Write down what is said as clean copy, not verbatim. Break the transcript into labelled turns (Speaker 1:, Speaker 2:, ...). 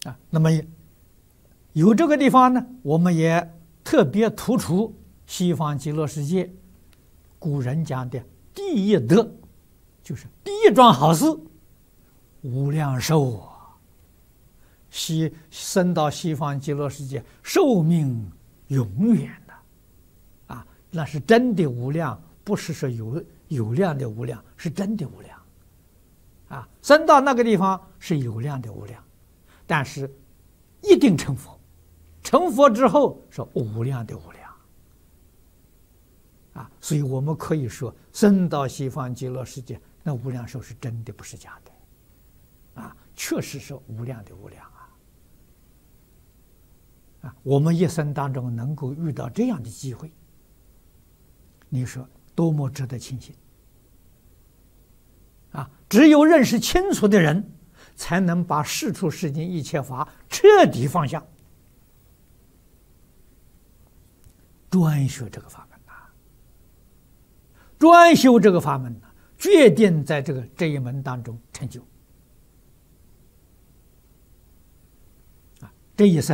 Speaker 1: 那么有这个地方呢，我们也特别突出西方极乐世界古人讲的第一德，就是第一桩好事，无量寿啊！生到西方极乐世界，寿命永远的啊，那是真的无量，不是说有量的无量，是真的无量啊！生到那个地方是有量的无量，但是一定成佛，成佛之后是无量的无量啊！所以我们可以说，生到西方极乐世界，那无量寿是真的，不是假的啊！确实是无量的无量啊！我们一生当中能够遇到这样的机会，你说多么值得庆幸啊！只有认识清楚的人，才能把世出世间一切法彻底放下，专学这个法门啊，专修这个法门啊，决定在这一门当中成就啊！这一生